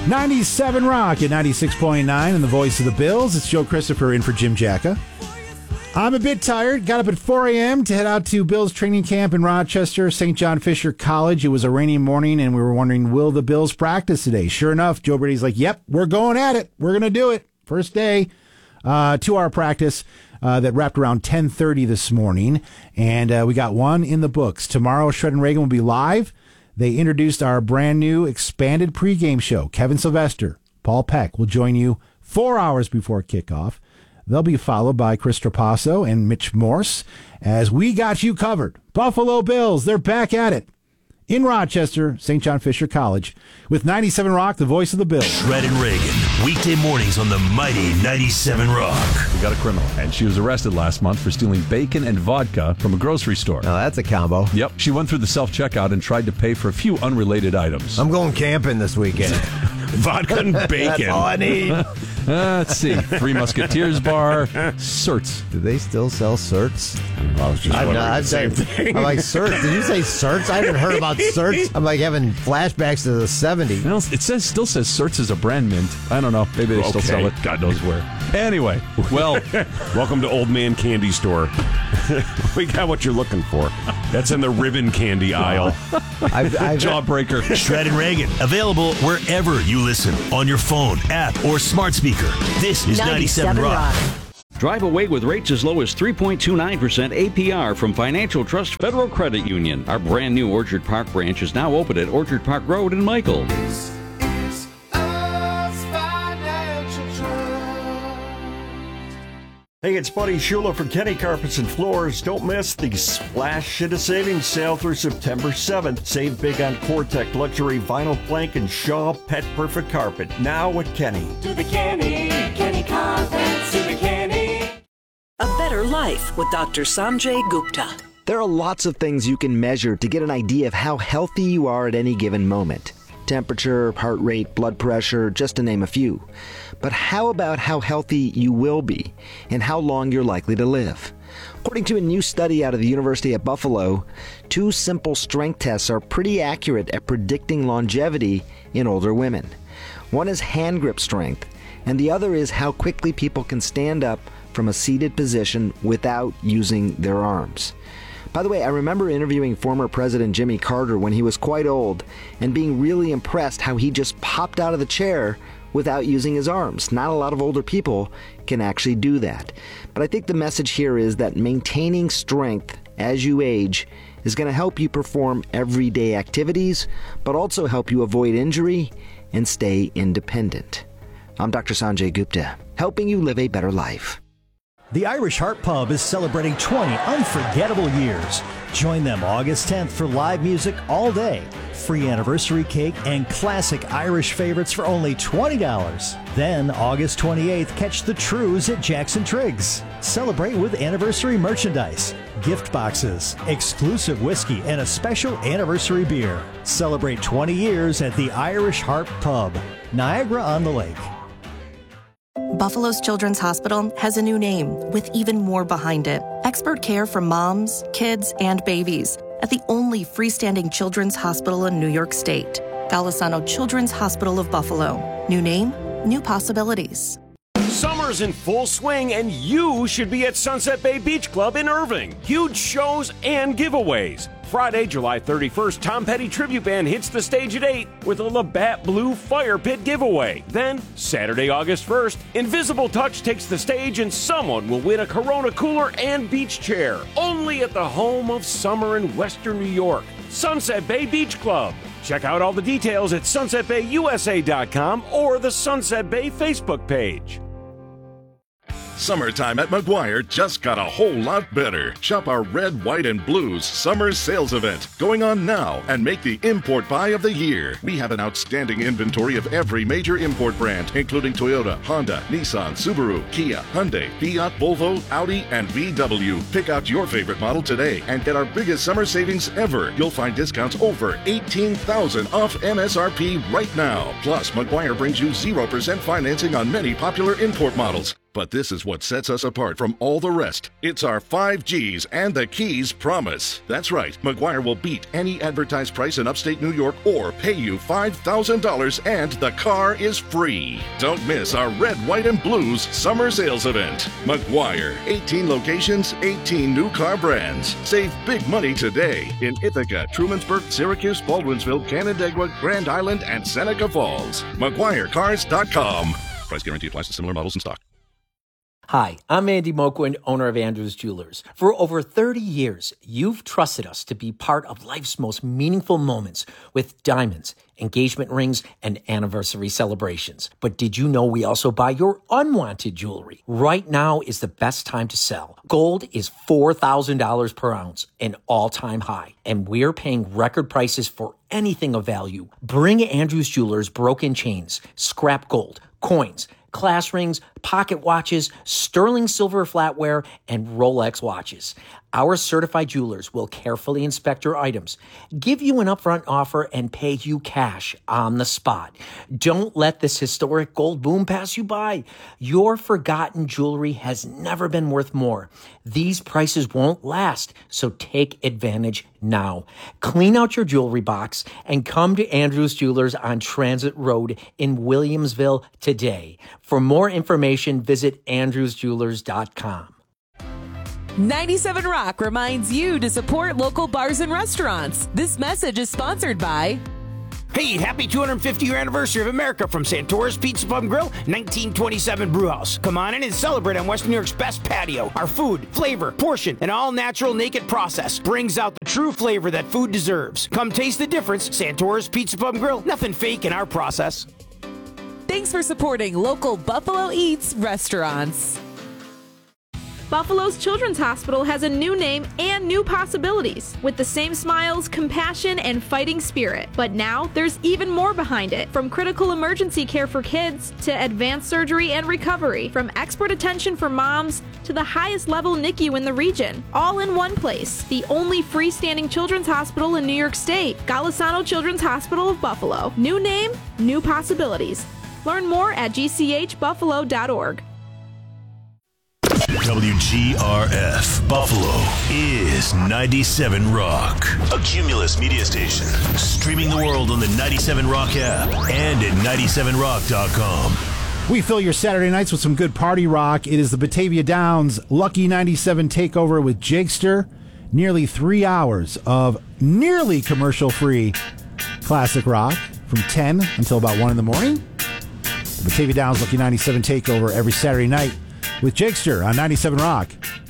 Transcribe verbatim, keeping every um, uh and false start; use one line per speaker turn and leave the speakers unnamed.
ninety-seven Rock at ninety-six point nine and the voice of the Bills. It's Joe Christopher in for Jim Jacka. I'm a bit tired. Got up at four a.m. to head out to Bills training camp in Rochester, Saint John Fisher College. It was a rainy morning, and we were wondering, will the Bills practice today? Sure enough, Joe Brady's like, yep, we're going at it. We're going to do it. First day, uh, two-hour practice uh, that wrapped around ten thirty this morning, and uh, we got one in the books. Tomorrow, Shred and Reagan will be live. They introduced our brand new expanded pregame show. Kevin Sylvester, Paul Peck will join you four hours before kickoff. They'll be followed by Chris Trapasso and Mitch Morse as we got you covered. Buffalo Bills, they're back at it in Rochester, Saint John Fisher College, with ninety-seven Rock, the voice of the Bills.
Shred and Reagan, weekday mornings on the mighty ninety-seven Rock.
We got a criminal, and she was arrested last month for stealing bacon and vodka from a grocery store.
Now that's a combo.
Yep. She went through the self-checkout and tried to pay for a few unrelated items.
I'm going camping this weekend.
Vodka and bacon.
That's all I need.
Uh, let's see. Three Musketeers bar. Certs.
Do they still sell certs?
I was just
I'm,
wondering
not, I'm,
the same
saying,
thing.
I'm like, certs? Did you say certs? I haven't heard about certs. I'm like having flashbacks to the seventies.
Well, it says still says Certs is a brand mint. I don't know. Maybe they still
Okay.
sell it. God knows where. Anyway, well,
welcome to Old Man Candy Store. We got what you're looking for. That's in the ribbon candy aisle.
I've, I've,
Jawbreaker.
Shred and Reagan, available wherever you listen, on your phone, app, or smart speaker. This is ninety-seven Rock.
Drive away with rates as low as three point two nine percent A P R from Financial Trust Federal Credit Union. Our brand new Orchard Park branch is now open at Orchard Park Road in Michael.
Hey, it's Buddy Shula for Kenny Carpets and Floors. Don't miss the Splash Shit of Savings sale through September seventh. Save big on Cortec Luxury Vinyl Plank and Shaw Pet Perfect Carpet. Now at Kenny.
To the Kenny, Kenny Carpets, to the Kenny.
A better life with Doctor Sanjay Gupta.
There are lots of things you can measure to get an idea of how healthy you are at any given moment. Temperature, heart rate, blood pressure, just to name a few. But how about how healthy you will be and how long you're likely to live? According to a new study out of the University of Buffalo, two simple strength tests are pretty accurate at predicting longevity in older women. One is hand grip strength, and the other is how quickly people can stand up from a seated position without using their arms. By the way, I remember interviewing former President Jimmy Carter when he was quite old and being really impressed how he just popped out of the chair without using his arms. Not a lot of older people can actually do that. But I think the message here is that maintaining strength as you age is going to help you perform everyday activities, but also help you avoid injury and stay independent. I'm Doctor Sanjay Gupta, helping you live a better life.
The Irish Heart Pub is celebrating twenty unforgettable years. Join them August tenth for live music all day, free anniversary cake, and classic Irish favorites for only twenty dollars. Then August twenty-eighth, catch the Trues at Jackson Triggs. Celebrate with anniversary merchandise, gift boxes, exclusive whiskey, and a special anniversary beer. Celebrate twenty years at the Irish Heart Pub, Niagara-on-the-Lake.
Buffalo's Children's Hospital has a new name with even more behind it. Expert care for moms, kids, and babies at the only freestanding children's hospital in New York State. Golisano Children's Hospital of Buffalo. New name, new possibilities.
Summer's in full swing, and you should be at Sunset Bay Beach Club in Irving. Huge shows and giveaways. Friday, July thirty-first, Tom Petty Tribute Band hits the stage at eight with a Labatt Blue Fire Pit giveaway. Then, Saturday, August first, Invisible Touch takes the stage and someone will win a Corona cooler and beach chair. Only at the home of summer in Western New York, Sunset Bay Beach Club. Check out all the details at sunset bay u s a dot com or the Sunset Bay Facebook page.
Summertime at Maguire just got a whole lot better. Shop our Red, White, and Blues Summer Sales Event going on now and make the import buy of the year. We have an outstanding inventory of every major import brand, including Toyota, Honda, Nissan, Subaru, Kia, Hyundai, Fiat, Volvo, Audi, and V W. Pick out your favorite model today and get our biggest summer savings ever. You'll find discounts over eighteen thousand dollars off M S R P right now. Plus, Maguire brings you zero percent financing on many popular import models. But this is what sets us apart from all the rest. It's our five G's and the Keys promise. That's right, Meguiar will beat any advertised price in upstate New York or pay you five thousand dollars and the car is free. Don't miss our Red, White, and Blues summer sales event. Meguiar, eighteen locations, eighteen new car brands. Save big money today in Ithaca, Trumansburg, Syracuse, Baldwinsville, Canandaigua, Grand Island, and Seneca Falls. Meguiar Cars dot com. Price guarantee applies to similar models in stock.
Hi, I'm Andy Moquin, owner of Andrews Jewelers. For over thirty years, you've trusted us to be part of life's most meaningful moments with diamonds, engagement rings, and anniversary celebrations. But did you know we also buy your unwanted jewelry? Right now is the best time to sell. Gold is four thousand dollars per ounce, an all-time high, and we're paying record prices for anything of value. Bring Andrews Jewelers broken chains, scrap gold, coins, class rings, pocket watches, sterling silver flatware, and Rolex watches. Our certified jewelers will carefully inspect your items, give you an upfront offer, and pay you cash on the spot. Don't let this historic gold boom pass you by. Your forgotten jewelry has never been worth more. These prices won't last, so take advantage now. Clean out your jewelry box and come to Andrews Jewelers on Transit Road in Williamsville today. For more information, visit andrews jewelers dot com.
ninety-seven Rock reminds you to support local bars and restaurants. This message is sponsored by...
Hey, happy two hundred fiftieth year anniversary of America from Santora's Pizza Pub and Grill, nineteen twenty-seven Brewhouse. Come on in and celebrate on West New York's best patio. Our food, flavor, portion, and all-natural naked process brings out the true flavor that food deserves. Come taste the difference. Santora's Pizza Pub and Grill, nothing fake in our process.
Thanks for supporting local Buffalo Eats restaurants.
Buffalo's Children's Hospital has a new name and new possibilities, with the same smiles, compassion, and fighting spirit. But now there's even more behind it, from critical emergency care for kids to advanced surgery and recovery, from expert attention for moms to the highest level N I C U in the region, all in one place. The only freestanding children's hospital in New York State, Golisano Children's Hospital of Buffalo. New name, new possibilities. Learn more at g c h buffalo dot org.
W G R F Buffalo is ninety-seven Rock, a Cumulus media station, streaming the world on the ninety-seven Rock app and at ninety-seven rock dot com.
We fill your Saturday nights with some good party rock. It is the Batavia Downs Lucky ninety-seven takeover with Jakester. Nearly three hours of nearly commercial-free classic rock from ten until about one in the morning. The Batavia Downs Lucky ninety-seven takeover every Saturday night with Jakester on ninety-seven Rock.